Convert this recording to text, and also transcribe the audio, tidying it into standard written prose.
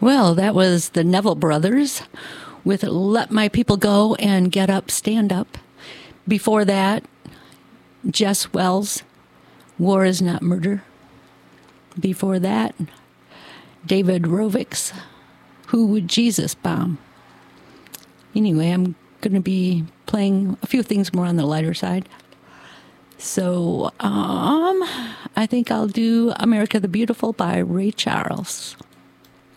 Well, that was the Neville Brothers with Let My People Go and Get Up, Stand Up. Before that, Jess Wells, War is Not Murder. Before that, David Rovics, Who Would Jesus Bomb? Anyway, I'm going to be playing a few things more on the lighter side. So, I think I'll do America the Beautiful by Ray Charles.